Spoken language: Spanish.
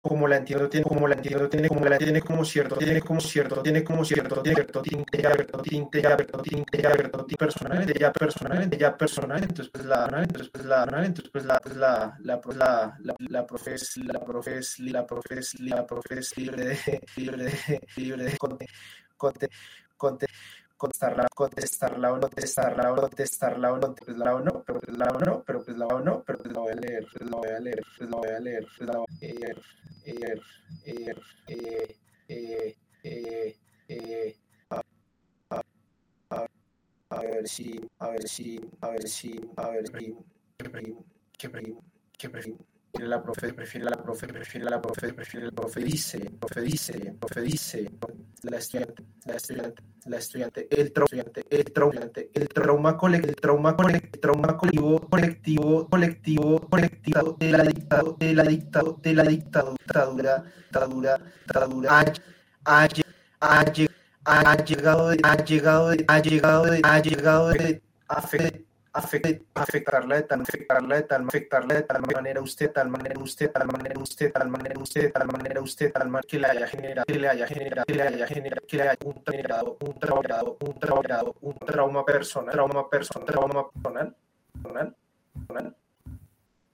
como la entiendo, tiene como cierto, personal, entonces pues libre de conte- contestarla o no, pues la o no, pero pues la o no, pero pues la o no, pero pues la voy a leer, la voy a leer, leer, leer, eh, eh, eh, a ver si, qué pre- qué pre- qué prefiere el profe dice, la estudiante, colectivo de la dictadura, ha, ha, ha, ha llegado de afectarla de tal manera que le haya generado, un trauma personal,